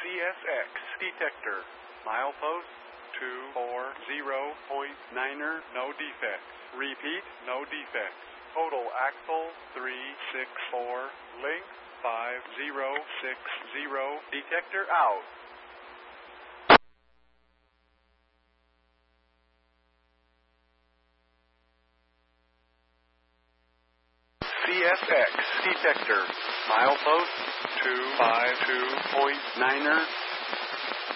CSX detector. Milepost 240.9er, no defects. Repeat, no defects. Total axle 364, length 5060. Detector out. CSX detector. Milepost 252.9er.